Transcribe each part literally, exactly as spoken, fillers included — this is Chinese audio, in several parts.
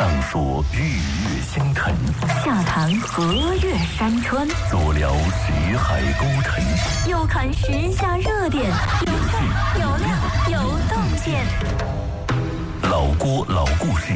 上说日月星辰， 下谈河岳山川， 左聊识海孤尘， 右看时下热点，有趣有料有洞见。 老郭老故事。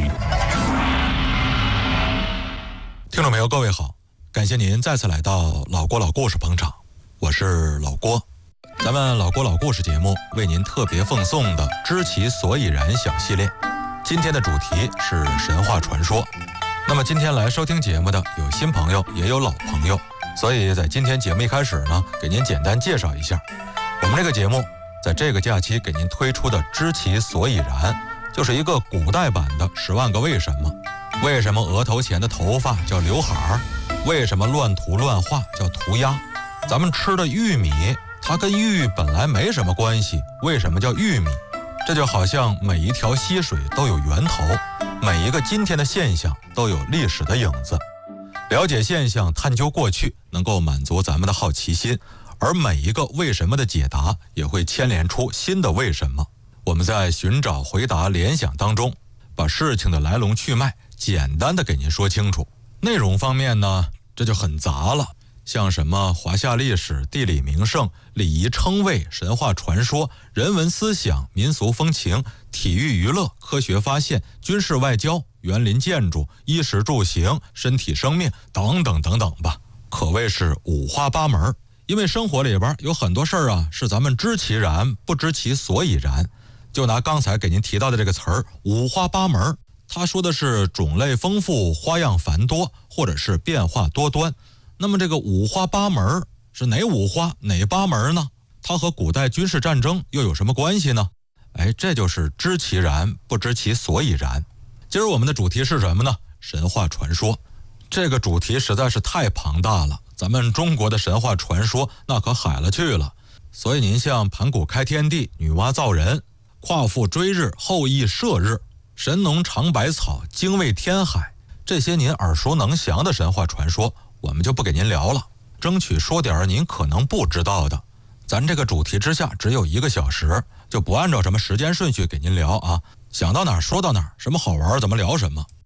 听众朋友各位好，感谢您再次来到老郭老故事捧场，我是老郭。咱们老郭老故事节目为您特别奉送的知其所以然小系列，今天的主题是神话传说。那么今天来收听节目的有新朋友也有老朋友，所以在今天节目一开始呢，给您简单介绍一下我们这个节目在这个假期给您推出的知其所以然，就是一个古代版的十万个为什么。为什么额头前的头发叫刘海儿？为什么乱涂乱画叫涂鸦？咱们吃的玉米它跟玉本来没什么关系，为什么叫玉米？这就好像每一条溪水都有源头，每一个今天的现象都有历史的影子。了解现象，探究过去，能够满足咱们的好奇心，而每一个为什么的解答也会牵连出新的为什么。我们在寻找、回答、联想当中，把事情的来龙去脉简单的给您说清楚。内容方面呢，这就很杂了，像什么华夏历史、地理名胜、礼仪称谓、神话传说、人文思想、民俗风情、体育娱乐、科学发现、军事外交、园林建筑、衣食住行、身体生命等等等等吧，可谓是五花八门。因为生活里边有很多事儿啊，是咱们知其然不知其所以然。就拿刚才给您提到的这个词儿五花八门，他说的是种类丰富、花样繁多，或者是变化多端。那么这个五花八门是哪五花哪八门呢？它和古代军事战争又有什么关系呢？哎，这就是知其然不知其所以然。今儿我们的主题是什么呢？神话传说。这个主题实在是太庞大了，咱们中国的神话传说那可海了去了。所以您像盘古开天地、女娲造人、夸父追日、后羿射日、神农尝百草、精卫填海，这些您耳熟能详的神话传说我们就不给您聊了，争取说点您可能不知道的。咱这个主题之下只有一个小时，就不按照什么时间顺序给您聊啊，想到哪儿说到哪儿，什么好玩怎么聊什么。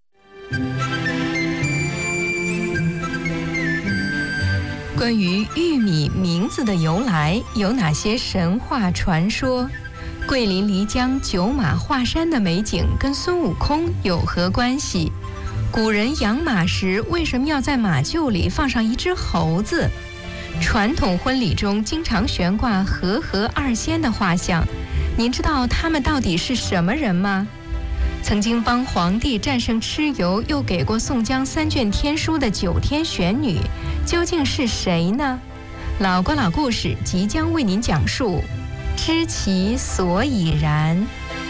关于玉米名字的由来，有哪些神话传说？桂林漓江九马华山的美景跟孙悟空有何关系？古人养马时为什么要在马厩里放上一只猴子？传统婚礼中经常悬挂和合二仙的画像，您知道他们到底是什么人吗？曾经帮皇帝战胜蚩尤，又给过宋江三卷天书的九天玄女，究竟是谁呢？老郭老故事即将为您讲述，知其所以然。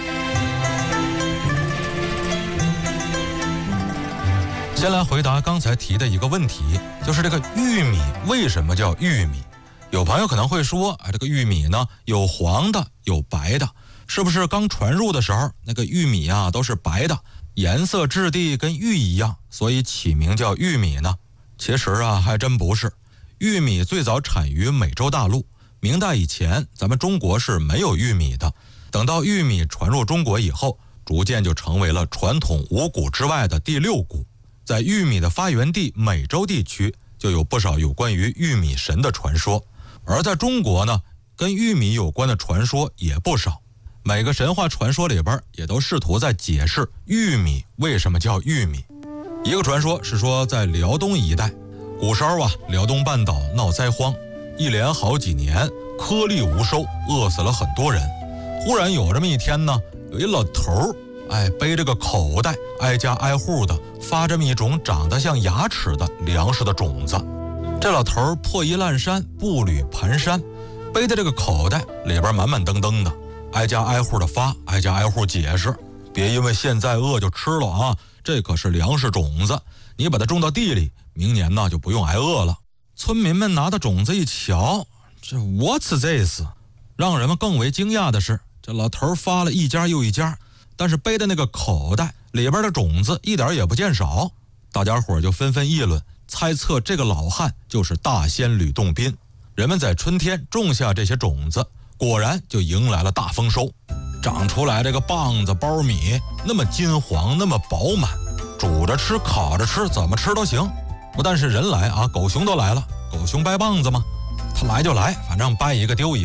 先来回答刚才提的一个问题，就是这个玉米为什么叫玉米？有朋友可能会说，哎，这个玉米呢，有黄的，有白的，是不是刚传入的时候，那个玉米啊都是白的，颜色质地跟玉一样，所以起名叫玉米呢？其实啊，还真不是。玉米最早产于美洲大陆，明代以前，咱们中国是没有玉米的。等到玉米传入中国以后，逐渐就成为了传统五谷之外的第六谷。在玉米的发源地美洲地区，就有不少有关于玉米神的传说。而在中国呢，跟玉米有关的传说也不少。每个神话传说里边，也都试图在解释玉米为什么叫玉米。一个传说是说，在辽东一带，古时候啊，辽东半岛闹灾荒，一连好几年颗粒无收，饿死了很多人。忽然有这么一天呢，有一老头哎，背着个口袋，挨家挨户的发这么一种长得像牙齿的粮食的种子。这老头破衣烂衫，步履蹒跚，背的这个口袋里边满满登登的，挨家挨户的发，挨家挨户解释，别因为现在饿就吃了啊，这可是粮食种子，你把它种到地里，明年呢就不用挨饿了。村民们拿的种子一瞧，这 What's this？ 让人们更为惊讶的是，这老头发了一家又一家，但是背的那个口袋里边的种子一点也不见少。大家伙就纷纷议论，猜测这个老汉就是大仙吕洞宾。人们在春天种下这些种子，果然就迎来了大丰收，长出来这个棒子苞米那么金黄，那么饱满。 煮着吃、烤着吃，怎么吃都行。不但是人来啊，狗熊都来了。狗熊掰棒子嘛，他来就来，反正掰一个丢一个。